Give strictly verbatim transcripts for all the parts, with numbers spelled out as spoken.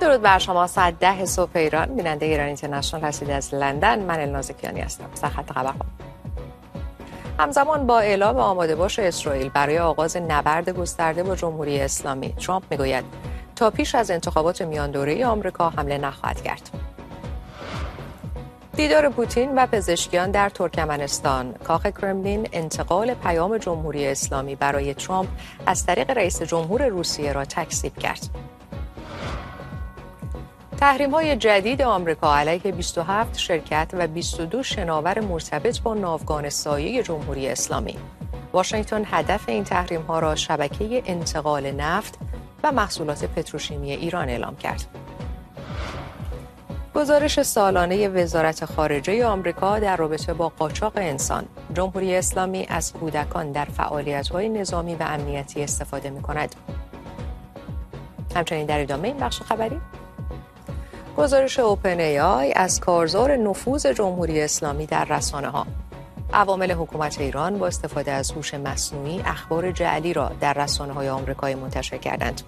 درود بر شما. ساعت ده صبح ایران، بیننده ایران اینترنشنال هستید از لندن. من النازکیانی هستم. سرخط خبرها. همزمان با اعلام آماده باش اسرائیل برای آغاز نبرد گسترده با جمهوری اسلامی، ترامپ میگوید تا پیش از انتخابات میان دوره‌ای آمریکا حمله نخواهد کرد. دیدار پوتین و پزشکیان در ترکمنستان. کاخ کرملین انتقال پیام جمهوری اسلامی برای ترامپ از طریق رئیس جمهور روسیه را تکذیب کرد. تحریم‌های جدید آمریکا علیه بیست و هفت شرکت و بیست و دو شناور مرتبط با ناوگان سایه جمهوری اسلامی. واشنگتن هدف این تحریم‌ها را شبکه انتقال نفت و محصولات پتروشیمی ایران اعلام کرد. گزارش سالانه وزارت خارجه آمریکا در رابطه با قاچاق انسان. جمهوری اسلامی از کودکان در فعالیت‌های نظامی و امنیتی استفاده می‌کند. همچنین در ادامه این بخش خبری، گزارش اوپن ای آی از کارزار نفوذ جمهوری اسلامی در رسانه‌ها. عوامل حکومت ایران با استفاده از هوش مصنوعی اخبار جعلی را در رسانه‌های آمریکایی منتشر کردند.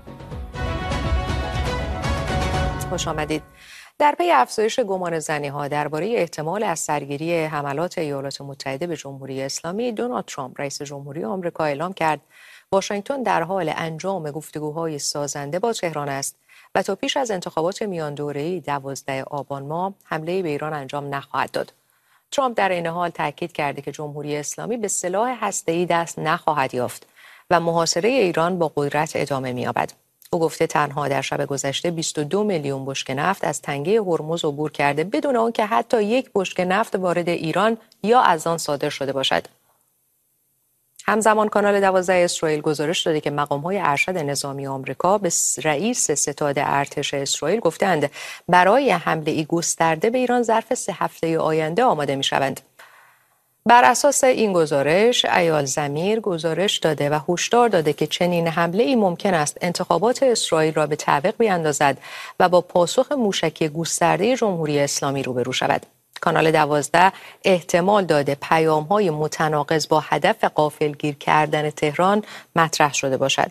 خوش آمدید. در پی افزایش گمان زنی‌ها درباره احتمال از سرگیری حملات ایالات متحده به جمهوری اسلامی، دونالد ترامپ رئیس جمهوری آمریکا اعلام کرد واشنگتن در حال انجام گفتگوهای سازنده با تهران است و تا پیش از انتخابات میان دوره‌ای دوازده آبان ماه حمله به ایران انجام نخواهد داد. ترامپ در این حال تاکید کرده که جمهوری اسلامی به سلاح هسته‌ای دست نخواهد یافت و محاصره ایران با قدرت ادامه می‌یابد. او گفته تنها در شب گذشته بیست و دو میلیون بشکه نفت از تنگه هرمز عبور کرده بدون آنکه حتی یک بشکه نفت وارد ایران یا از آن صادر شده باشد. همزمان کانال دوازده اسرائیل گزارش داده که مقام‌های ارشد نظامی آمریکا به رئیس ستاد ارتش اسرائیل گفتند برای حمله‌ای گسترده به ایران ظرف سه هفته آینده آماده می‌شوند. بر اساس این گزارش، ایال ضمیر گزارش داده و هشدار داده که چنین حمله‌ای ممکن است انتخابات اسرائیل را به تعویق بیاندازد و با پاسخ موشکی گسترده جمهوری اسلامی روبرو شود. کانال دوازده احتمال داده پیام‌های متناقض با هدف غافلگیر کردن تهران مطرح شده باشد.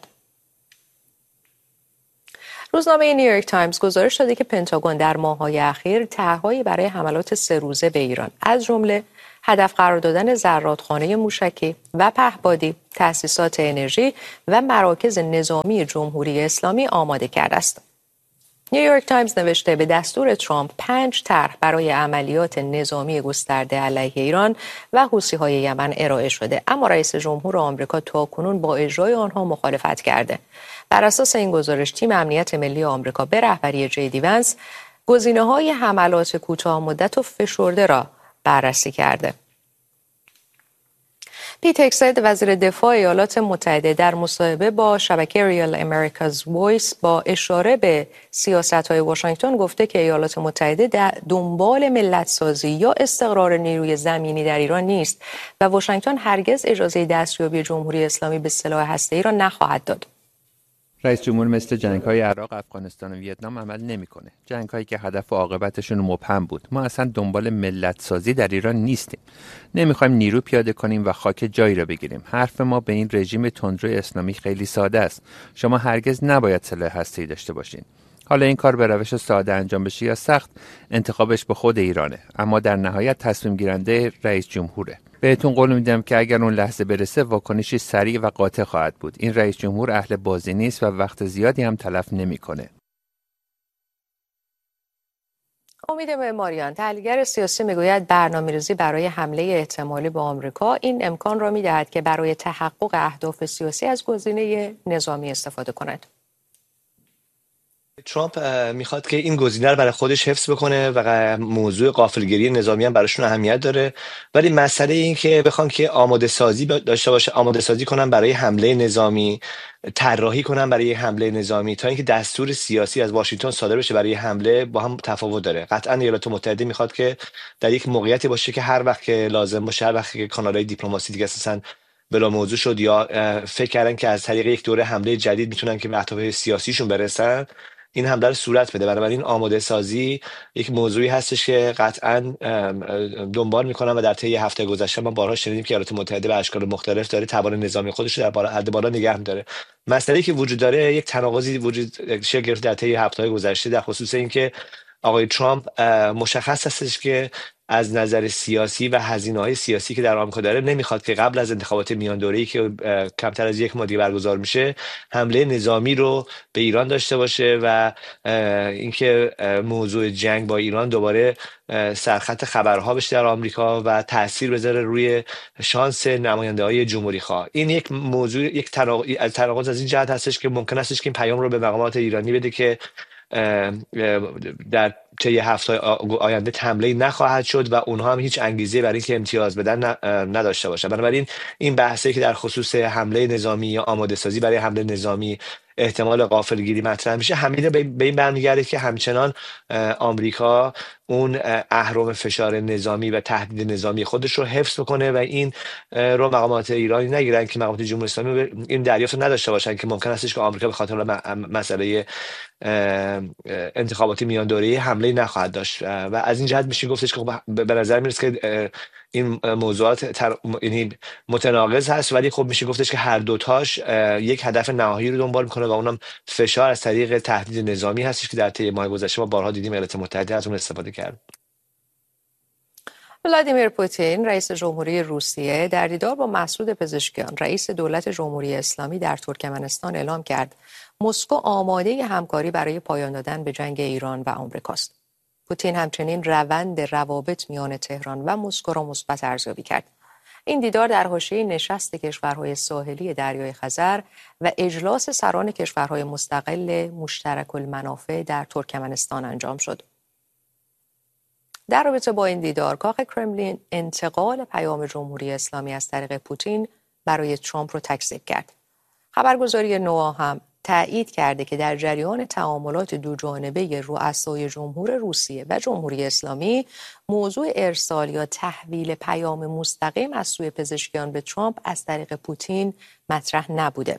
روزنامه نیویورک تایمز گزارش داده که پنتاگون در ماه‌های اخیر طرح‌هایی برای حملات سه روزه به ایران از جمله هدف قرار دادن زرادخانه موشکی و پهپادی، تأسیسات انرژی و مراکز نظامی جمهوری اسلامی آماده کرده است. نیویورک تایمز نوشته به دستور ترامپ پنج طرح برای عملیات نظامی گسترده علیه ایران و حوثی‌های یمن ارائه شده، اما رئیس جمهور آمریکا تاکنون با اجرای آنها مخالفت کرده. بر اساس این گزارش تیم امنیت ملی آمریکا به رهبری جی دی ونس گزینه‌های حملات کوتاه مدت و فشرده را بررسی کرده. پیت هگست وزیر دفاع ایالات متحده در مصاحبه با شبکه ریال امریکاز وایس با اشاره به سیاست‌های واشنگتن گفته که ایالات متحده در دنبال ملت‌سازی یا استقرار نیروی زمینی در ایران نیست و واشنگتن هرگز اجازه دستیابی جمهوری اسلامی به سلاح هسته‌ای را نخواهد داد. رئیس جمهور مثل جنگ‌های عراق، افغانستان و ویتنام عمل نمی‌کنه. جنگ‌هایی که هدف و عاقبتشون مبهم بود. ما اصلا دنبال ملت سازی در ایران نیستیم. نمی‌خوایم نیرو پیاده کنیم و خاک جایی را بگیریم. حرف ما به این رژیم تندروی اسلامی خیلی ساده است. شما هرگز نباید سلاح هسته‌ای داشته باشین. حالا این کار به روش ساده انجام بشه یا سخت، انتخابش به خود ایرانه، اما در نهایت تصمیم گیرنده رئیس جمهوره. بهتون قول میدم که اگر اون لحظه برسه واکنشی سریع و قاطع خواهد بود. این رئیس جمهور اهل بازی نیست و وقت زیادی هم تلف نمیکنه. امید معماریان تحلیلگر سیاسی میگوید برنامه‌ریزی برای حمله احتمالی به آمریکا این امکان را میدهد که برای تحقق اهداف سیاسی از گزینه نظامی استفاده کند. ترامپ میخواد که این گزینه رو برای خودش حفظ بکنه و موضوع غافلگیری نظامی هم براشون اهمیت داره، ولی مسئله این که بخوان که آماده سازی داشته باشه، آماده سازی کنن برای حمله نظامی، طراحی کنن برای حمله نظامی تا اینکه دستور سیاسی از واشنگتن صادر بشه برای حمله با هم تفاوت داره. قطعا ایالات متحده میخواد که در یک موقعیتی باشه که هر وقت که لازم باشه، هر وقت که کانالهای دیپلماسی دیگه اساساً بلا موضوع شد یا فکر کردن که از طریق یک دوره حمله جدید میتونن که به اهداف سیاسیشون برسن، این حمله رو صورت بده. بنابراین آماده سازی یک موضوعی هستش که قطعا دنبال میکنن و در طی هفته گذشته ما بارها شنیدیم که ایالات متحده به اشکال مختلف داره توان نظامی خودش رو در بالا حد بالا نگه می‌داره. مسئله که وجود داره یک تناقضی وجود شکل گرفت در طی هفته‌های گذشته در خصوص اینکه آقای ترامپ مشخص هستش که از نظر سیاسی و هزینه‌های سیاسی که در آمریکا داره نمیخواد که قبل از انتخابات میان دوره‌ای که کمتر از یک ماه دیگه برگزار میشه حمله نظامی رو به ایران داشته باشه و اینکه موضوع جنگ با ایران دوباره سرخط خبرها بشه در آمریکا و تاثیر بذاره روی شانس نماینده‌های جمهوری‌خواه. این یک موضوع یک تناقض از این جهت هستش که ممکن هستش که این پیام رو به مقامات ایرانی بده که در طی هفته آینده حمله نخواهد شد و اونها هم هیچ انگیزه برای اینکه امتیاز بدن نداشته باشند. بنابراین این بحثی که در خصوص حمله نظامی یا آماده سازی برای حمله نظامی احتمال غافلگیری مطرح میشه، همین به این برمیگرده که همچنان آمریکا اون اهرم فشار نظامی و تهدید نظامی خودش رو حفظ بکنه و این رو مقامات ایرانی نگیرن که مقامات جمهوری اسلامی این دریافت نداشته باشن که ممکن استش که آمریکا به خاطر مسئله انتخاباتی میان دوره‌ای حمله نخواهد داشت و از این جهت میشه گفتش که به نظر میرسه که این موضوعات تر... یعنی متناقض هست، ولی خب میشه گفتش که هر دوتاش یک هدف نهایی رو دنبال میکنه و اونم فشار از طریق تهدید نظامی هستش که در طی ماه گذشته ما بارها دیدیم ایالات متحده از اون استفاده کرد. ولادیمیر پوتین رئیس جمهوری روسیه در دیدار با مسعود پزشکیان رئیس دولت جمهوری اسلامی در ترکمنستان اعلام کرد مسکو آماده همکاری برای پایان دادن به جنگ ایران و آمریکاست. پوتین همچنین روند روابط میان تهران و مسکو را مثبت ارزیابی کرد. این دیدار در حاشیه نشست کشورهای ساحلی دریای خزر و اجلاس سران کشورهای مستقل مشترک المنافع در ترکمنستان انجام شد. در رابطه با این دیدار، کاخ کرملین انتقال پیام جمهوری اسلامی از طریق پوتین برای ترامپ رو تکذیب کرد. خبرگزاری نوا هم تأیید کرده که در جریان تعاملات دوجانبه رؤسای جمهور روسیه و جمهوری اسلامی موضوع ارسال یا تحویل پیام مستقیم از سوی پزشکیان به ترامپ از طریق پوتین مطرح نبوده.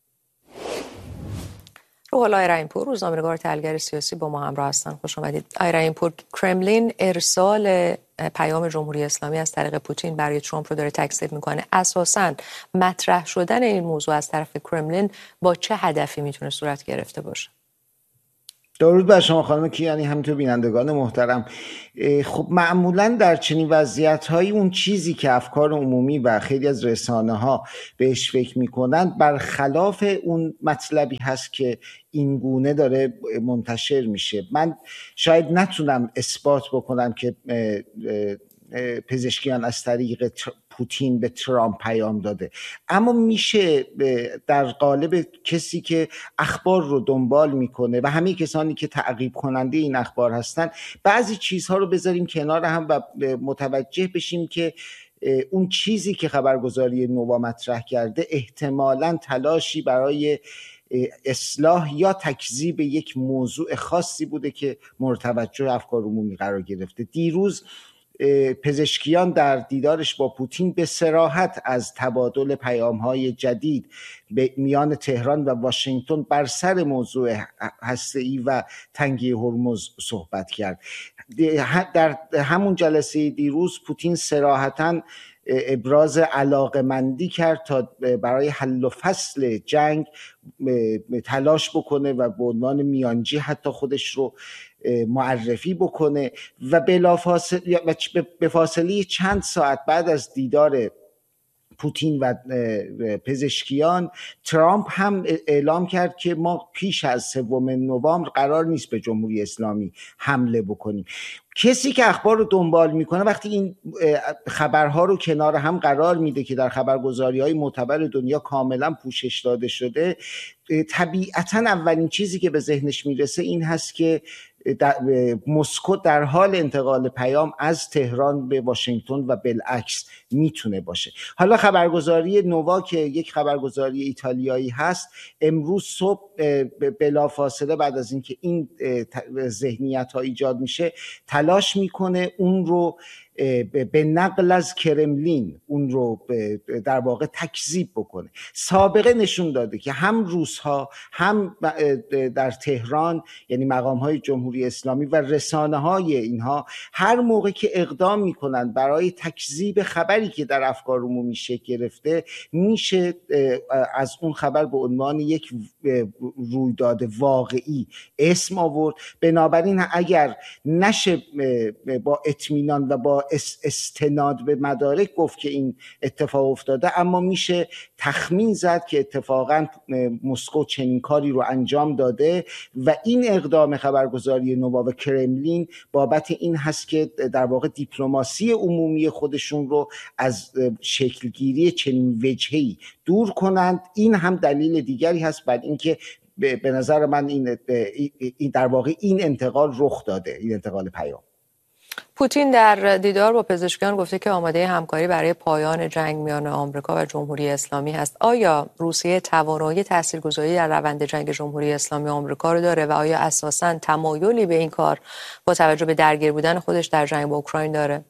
روح الله رحیم‌پور، روزنامه‌نگار تحلیلگر سیاسی با ما همراه هستن. خوش آمدید. آقای رحیم‌پور، کرملین ارسال پیام جمهوری اسلامی از طریق پوتین برای ترامپ رو داره تکذیب میکنه. اساساً مطرح شدن این موضوع از طرف کرملین با چه هدفی میتونه صورت گرفته باشه؟ درود بر شما خانم کیانی، همینطور بینندگان محترم. خب معمولا در چنین وضعیت‌هایی اون چیزی که افکار عمومی و خیلی از رسانه‌ها بهش فکر می‌کنند برخلاف اون مطلبی هست که این گونه داره منتشر میشه. من شاید نتونم اثبات بکنم که پزشکیان از طریق پوتین به ترامپ پیام داده، اما میشه در قالب کسی که اخبار رو دنبال میکنه و همه کسانی که تعقیب کننده این اخبار هستن بعضی چیزها رو بذاریم کنار هم و متوجه بشیم که اون چیزی که خبرگزاری نوا مطرح کرده احتمالاً تلاشی برای اصلاح یا تکذیب یک موضوع خاصی بوده که مورد توجه افکار عمومی قرار گرفته. دیروز پزشکیان در دیدارش با پوتین به صراحت از تبادل پیام‌های جدید به میان تهران و واشنگتن بر سر موضوع هسته‌ای و تنگی هرمز صحبت کرد. در همون جلسه دیروز پوتین صراحتاً ابراز علاقه‌مندی کرد تا برای حل و فصل جنگ تلاش بکنه و به عنوان میانجی حتی خودش رو معرفی بکنه و بلافاصله به فاصله چند ساعت بعد از دیدار پوتین و پزشکیان ترامپ هم اعلام کرد که ما پیش از سوم نوامبر قرار نیست به جمهوری اسلامی حمله بکنیم. کسی که اخبار رو دنبال میکنه وقتی این خبرها رو کنار هم قرار میده که در خبرگزاری‌های معتبر دنیا کاملا پوشش داده شده، طبیعتاً اولین چیزی که به ذهنش میرسه این هست که در مسکو در حال انتقال پیام از تهران به واشنگتن و بالعکس میتونه باشه. حالا خبرگزاری نوا که یک خبرگزاری ایتالیایی هست امروز صبح بلافاصله بعد از اینکه این ذهنیت ها ایجاد میشه تلاش میکنه اون رو به نقل از کرملین اون رو در واقع تکذیب بکنه. سابقه نشون داده که هم روس‌ها هم در تهران، یعنی مقام‌های جمهوری اسلامی و رسانه‌های اینها، هر موقع که اقدام میکنن برای تکذیب خبری که در افکار عمومی شکل گرفته، میشه از اون خبر به عنوان یک رویداد واقعی اسم آورد. بنابراین اگر نشه با اطمینان و با استناد به مدارک گفت که این اتفاق افتاده، اما میشه تخمین زد که اتفاقا مسکو چنین کاری رو انجام داده و این اقدام خبرگزاری نووا و کرملین بابت این هست که در واقع دیپلماسی عمومی خودشون رو از شکلگیری چنین وجهی دور کنند. این هم دلیل دیگری هست بر اینکه به نظر من این در واقع این انتقال رخ داده، این انتقال پیام. پوتین در دیدار با پزشکان گفته که آماده همکاری برای پایان جنگ میان آمریکا و جمهوری اسلامی هست. آیا روسیه توانایی تاثیرگذاری در روند جنگ جمهوری اسلامی آمریکا رو داره و آیا اساساً تمایلی به این کار با توجه به درگیر بودن خودش در جنگ با اوکراین داره؟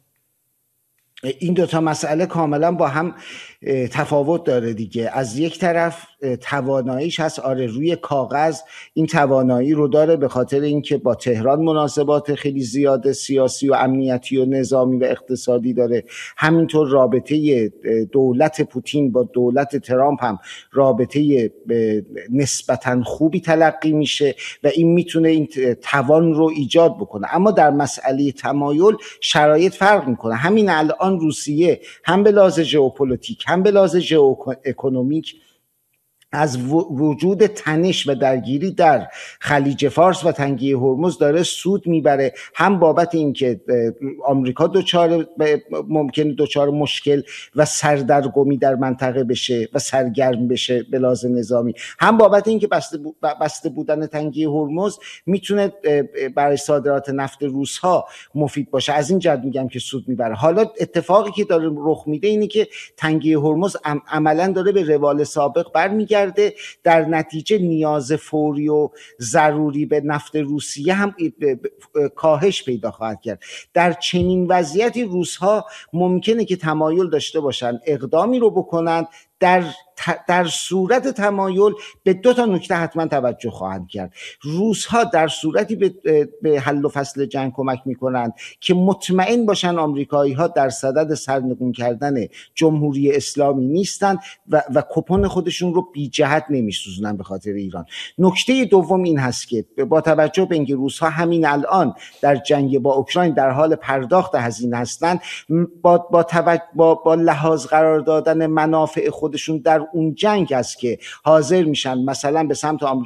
این دوتا مسئله کاملا با هم تفاوت داره دیگه. از یک طرف تواناییش هست، آره روی کاغذ این توانایی رو داره، به خاطر اینکه با تهران مناسبات خیلی زیاد سیاسی و امنیتی و نظامی و اقتصادی داره. همینطور رابطه دولت پوتین با دولت ترامپ هم رابطه نسبتاً خوبی تلقی میشه و این میتونه این توان رو ایجاد بکنه. اما در مسئله تمایل شرایط فرق میکنه. همین الان روسیه هم به لحاظ ژئوپلیتیک هم به لحاظ ژئواکونومیک از وجود تنش و درگیری در خلیج فارس و تنگه هرمز داره سود میبره، هم بابت اینکه آمریکا دوچار ممکنه دوچار مشکل و سردرگمی در منطقه بشه و سرگرم بشه به لحاظ نظامی، هم بابت اینکه بسته, بسته بودن تنگه هرمز میتونه برای صادرات نفت روس‌ها مفید باشه. از این جهت میگم که سود میبره. حالا اتفاقی که داره رخ میده اینه که تنگه هرمز عملا داره به روال سابق برمیگرده. در نتیجه نیاز فوری و ضروری به نفت روسیه هم کاهش پیدا خواهد کرد. در چنین وضعیتی روس‌ها ممکنه که تمایل داشته باشن اقدامی رو بکنن. در در صورت تمایل به دو تا نکته حتما توجه خواهند کرد. روس‌ها در صورتی به, به حل و فصل جنگ کمک میکنند که مطمئن باشن آمریکایی‌ها در صدد سرنگون کردن جمهوری اسلامی نیستند و, و کپون خودشون رو بی جهت نمیسوزونن به خاطر ایران. نکته دوم این هست که با توجه به اینکه روس‌ها همین الان در جنگ با اوکراین در حال پرداخت هزینه هستند، با با, با با لحاظ قرار دادن منافع خودشون در اون جنگ است که حاضر میشن مثلا به سمت آمریکا